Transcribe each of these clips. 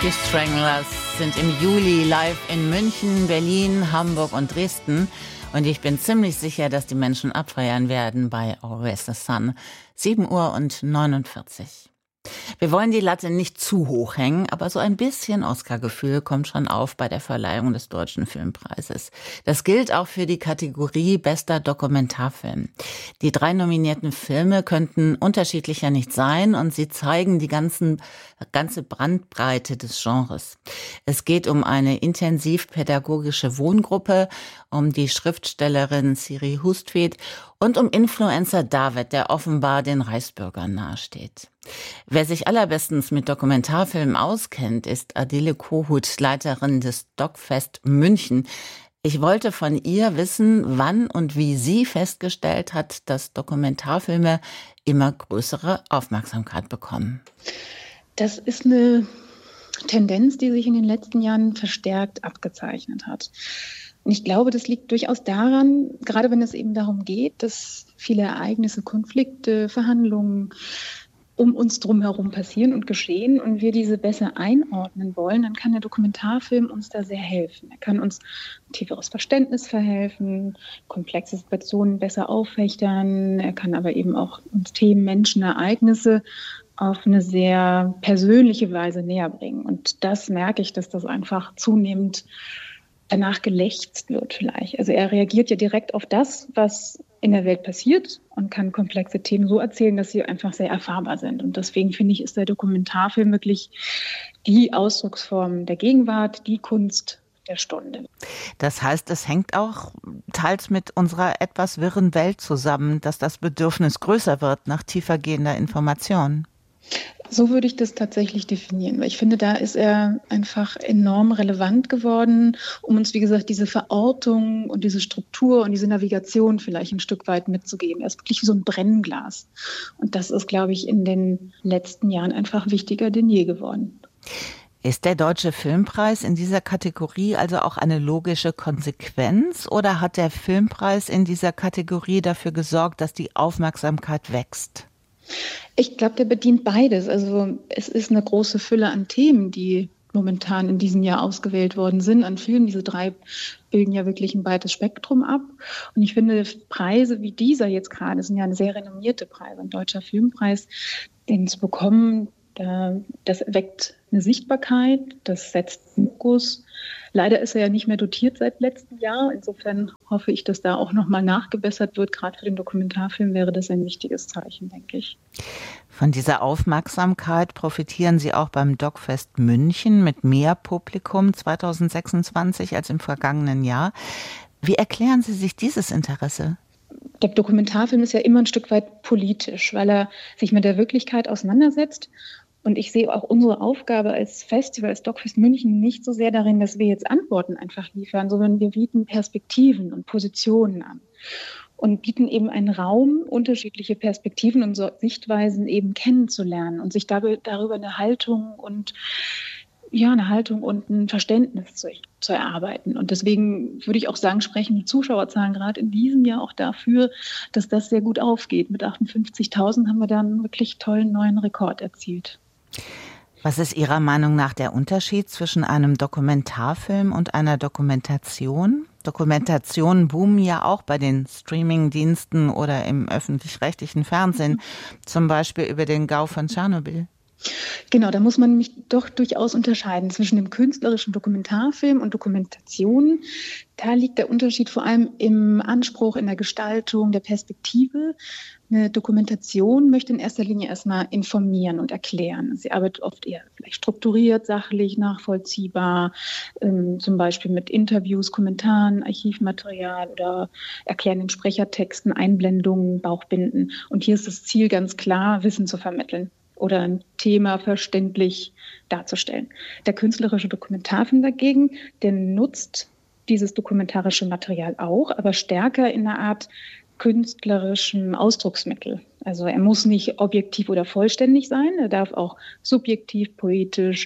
Die Stranglers sind im Juli live in München, Berlin, Hamburg und Dresden. Und ich bin ziemlich sicher, dass die Menschen abfeiern werden bei Always the Sun. 7:49 Uhr. Wir wollen die Latte nicht zu hoch hängen, aber so ein bisschen Oscar-Gefühl kommt schon auf bei der Verleihung des Deutschen Filmpreises. Das gilt auch für die Kategorie Bester Dokumentarfilm. Die 3 nominierten Filme könnten unterschiedlicher nicht sein und sie zeigen die ganze Bandbreite des Genres. Es geht um eine intensiv-pädagogische Wohngruppe, um die Schriftstellerin Siri Hustvedt und um Influencer David, der offenbar den Reichsbürgern nahesteht. Wer sich allerbestens mit Dokumentarfilmen auskennt, ist Adele Kohut, Leiterin des DocFest München. Ich wollte von ihr wissen, wann und wie sie festgestellt hat, dass Dokumentarfilme immer größere Aufmerksamkeit bekommen. Das ist eine Tendenz, die sich in den letzten Jahren verstärkt abgezeichnet hat. Und ich glaube, das liegt durchaus daran, gerade wenn es eben darum geht, dass viele Ereignisse, Konflikte, Verhandlungen um uns drumherum passieren und geschehen und wir diese besser einordnen wollen, dann kann der Dokumentarfilm uns da sehr helfen. Er kann uns ein tieferes Verständnis verhelfen, komplexe Situationen besser auffächern. Er kann aber eben auch uns Themen, Menschen, Ereignisse auf eine sehr persönliche Weise näher bringen. Und das merke ich, dass das einfach zunehmend danach gelächzt wird vielleicht. Also er reagiert ja direkt auf das, was in der Welt passiert und kann komplexe Themen so erzählen, dass sie einfach sehr erfahrbar sind. Und deswegen finde ich, ist der Dokumentarfilm wirklich die Ausdrucksform der Gegenwart, die Kunst der Stunde. Das heißt, es hängt auch teils mit unserer etwas wirren Welt zusammen, dass das Bedürfnis größer wird nach tiefergehender Information. So würde ich das tatsächlich definieren, weil ich finde, da ist er einfach enorm relevant geworden, um uns, wie gesagt, diese Verortung und diese Struktur und diese Navigation vielleicht ein Stück weit mitzugeben. Er ist wirklich wie so ein Brennglas. Und das ist, glaube ich, in den letzten Jahren einfach wichtiger denn je geworden. Ist der Deutsche Filmpreis in dieser Kategorie also auch eine logische Konsequenz oder hat der Filmpreis in dieser Kategorie dafür gesorgt, dass die Aufmerksamkeit wächst? Ich glaube, der bedient beides. Also es ist eine große Fülle an Themen, die momentan in diesem Jahr ausgewählt worden sind. An Filmen, diese 3 bilden ja wirklich ein weites Spektrum ab. Und ich finde, Preise wie dieser jetzt gerade sind ja eine sehr renommierte Preise. Ein Deutscher Filmpreis, den zu bekommen, das weckt eine Sichtbarkeit, das setzt einen Fokus. Leider ist er ja nicht mehr dotiert seit letztem Jahr. Insofern hoffe ich, dass da auch nochmal nachgebessert wird. Gerade für den Dokumentarfilm wäre das ein wichtiges Zeichen, denke ich. Von dieser Aufmerksamkeit profitieren Sie auch beim DocFest München mit mehr Publikum 2026 als im vergangenen Jahr. Wie erklären Sie sich dieses Interesse? Der Dokumentarfilm ist ja immer ein Stück weit politisch, weil er sich mit der Wirklichkeit auseinandersetzt. Und ich sehe auch unsere Aufgabe als Festival, als DocFest München nicht so sehr darin, dass wir jetzt Antworten einfach liefern, sondern wir bieten Perspektiven und Positionen an und bieten eben einen Raum, unterschiedliche Perspektiven und Sichtweisen eben kennenzulernen und sich darüber eine Haltung und ein Verständnis zu erarbeiten. Und deswegen würde ich auch sagen, sprechen die Zuschauerzahlen gerade in diesem Jahr auch dafür, dass das sehr gut aufgeht. Mit 58.000 haben wir da einen wirklich tollen neuen Rekord erzielt. Was ist Ihrer Meinung nach der Unterschied zwischen einem Dokumentarfilm und einer Dokumentation? Dokumentationen boomen ja auch bei den Streamingdiensten oder im öffentlich-rechtlichen Fernsehen, zum Beispiel über den Gau von Tschernobyl. Genau, da muss man nämlich doch durchaus unterscheiden zwischen dem künstlerischen Dokumentarfilm und Dokumentation. Da liegt der Unterschied vor allem im Anspruch, in der Gestaltung, der Perspektive. Eine Dokumentation möchte in erster Linie erstmal informieren und erklären. Sie arbeitet oft eher vielleicht strukturiert, sachlich, nachvollziehbar, zum Beispiel mit Interviews, Kommentaren, Archivmaterial oder erklärenden Sprechertexten, Einblendungen, Bauchbinden. Und hier ist das Ziel ganz klar, Wissen zu vermitteln oder ein Thema verständlich darzustellen. Der künstlerische Dokumentarfilm dagegen, der nutzt dieses dokumentarische Material auch, aber stärker in einer Art künstlerischem Ausdrucksmittel. Also er muss nicht objektiv oder vollständig sein, er darf auch subjektiv, poetisch,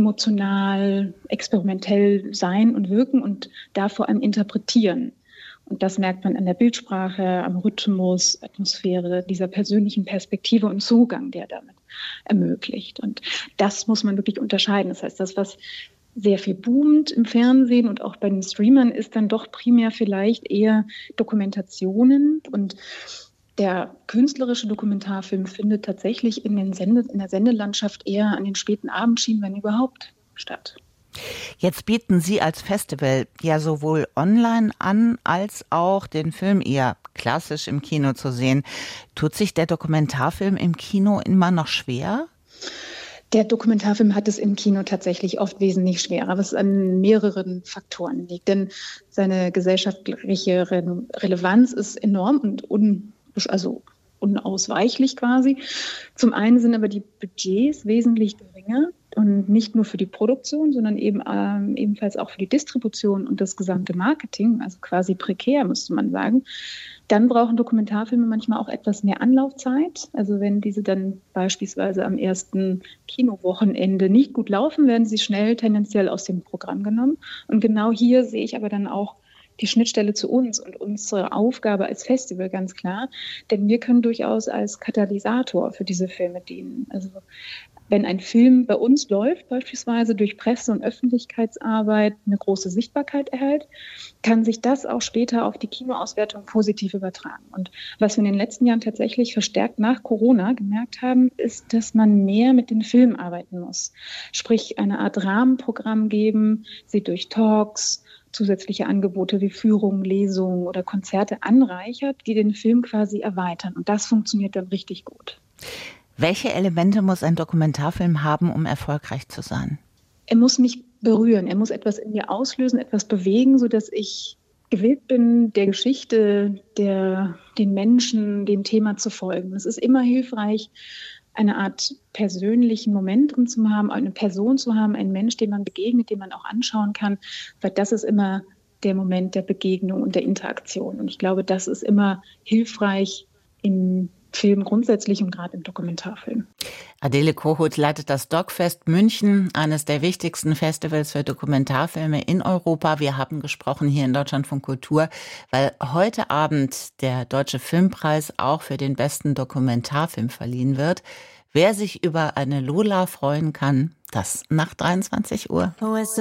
emotional, experimentell sein und wirken und darf vor allem interpretieren. Und das merkt man an der Bildsprache, am Rhythmus, Atmosphäre, dieser persönlichen Perspektive und Zugang, der damit ermöglicht. Und das muss man wirklich unterscheiden. Das heißt, das, was sehr viel boomt im Fernsehen und auch bei den Streamern, ist dann doch primär vielleicht eher Dokumentationen. Und der künstlerische Dokumentarfilm findet tatsächlich in der Sendelandschaft eher an den späten Abendschienen, wenn überhaupt, statt. Jetzt bieten Sie als Festival ja sowohl online an, als auch den Film eher klassisch im Kino zu sehen. Tut sich der Dokumentarfilm im Kino immer noch schwer? Der Dokumentarfilm hat es im Kino tatsächlich oft wesentlich schwerer, was an mehreren Faktoren liegt. Denn seine gesellschaftliche Relevanz ist enorm und unausweichlich quasi. Zum einen sind aber die Budgets wesentlich geringer und nicht nur für die Produktion, sondern ebenfalls auch für die Distribution und das gesamte Marketing, also quasi prekär, müsste man sagen. Dann brauchen Dokumentarfilme manchmal auch etwas mehr Anlaufzeit. Also wenn diese dann beispielsweise am ersten Kinowochenende nicht gut laufen, werden sie schnell tendenziell aus dem Programm genommen. Und genau hier sehe ich aber dann auch die Schnittstelle zu uns und unsere Aufgabe als Festival ganz klar. Denn wir können durchaus als Katalysator für diese Filme dienen. Also wenn ein Film bei uns läuft, beispielsweise durch Presse- und Öffentlichkeitsarbeit eine große Sichtbarkeit erhält, kann sich das auch später auf die Kinoauswertung positiv übertragen. Und was wir in den letzten Jahren tatsächlich verstärkt nach Corona gemerkt haben, ist, dass man mehr mit den Filmen arbeiten muss. Sprich, eine Art Rahmenprogramm geben, sie durch Talks, zusätzliche Angebote wie Führungen, Lesungen oder Konzerte anreichert, die den Film quasi erweitern. Und das funktioniert dann richtig gut. Welche Elemente muss ein Dokumentarfilm haben, um erfolgreich zu sein? Er muss mich berühren, er muss etwas in mir auslösen, etwas bewegen, sodass ich gewillt bin, der Geschichte, den Menschen, dem Thema zu folgen. Es ist immer hilfreich, eine Art persönlichen Moment drin zu haben, eine Person zu haben, einen Mensch, dem man begegnet, den man auch anschauen kann, weil das ist immer der Moment der Begegnung und der Interaktion. Und ich glaube, das ist immer hilfreich im Film grundsätzlich und gerade im Dokumentarfilm. Adele Kohut leitet das DocFest München, eines der wichtigsten Festivals für Dokumentarfilme in Europa. Wir haben gesprochen hier in Deutschlandfunk Kultur, weil heute Abend der Deutsche Filmpreis auch für den besten Dokumentarfilm verliehen wird. Wer sich über eine Lola freuen kann, das nach 23 Uhr.